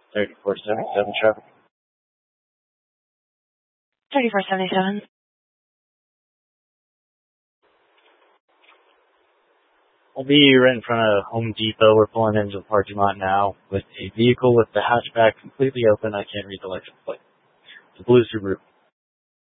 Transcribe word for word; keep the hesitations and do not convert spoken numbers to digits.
thirty-four seventy-seven traffic. thirty-four seventy-seven. I'll be right in front of Home Depot. We're pulling into the parking lot now with a vehicle with the hatchback completely open. I can't read the license plate. It's a blue Subaru.